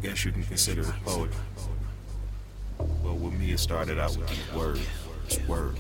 guess you can consider it poetry. Well, with me, it started out with these words. Just words.